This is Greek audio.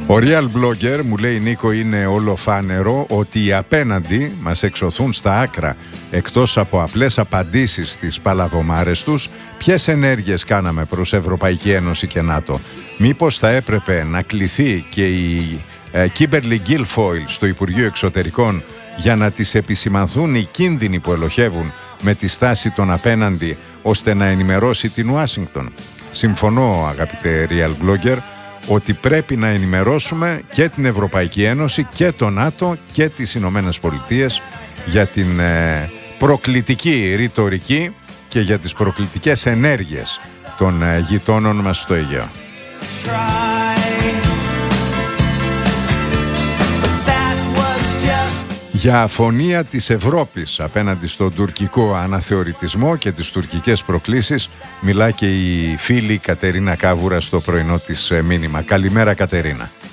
Ο Real Blogger μου λέει, Νίκο, είναι ολοφάνερο ότι οι απέναντι μας εξωθούν στα άκρα, εκτός από απλές απαντήσεις στις παλαβομάρες τους. Ποιες ενέργειες κάναμε προς Ευρωπαϊκή Ένωση και ΝΑΤΟ? Μήπως θα έπρεπε να κληθεί και η Kimberly Guilfoyle στο Υπουργείο Εξωτερικών για να τις επισημανθούν οι κίνδυνοι που ελοχεύουν με τη στάση των απέναντι, ώστε να ενημερώσει την Ουάσιγκτον? Συμφωνώ, αγαπητέ Real Blogger, ότι πρέπει να ενημερώσουμε και την Ευρωπαϊκή Ένωση και το ΝΑΤΟ και τις Ηνωμένες Πολιτείες για την προκλητική ρητορική και για τις προκλητικές ενέργειες των γειτόνων μας στο Αιγαίο. Για αφωνία της Ευρώπης απέναντι στον τουρκικό αναθεωρητισμό και τις τουρκικές προκλήσεις μιλά και η φίλη Κατερίνα Κάβουρα στο πρωινό της μήνυμα. Καλημέρα, Κατερίνα.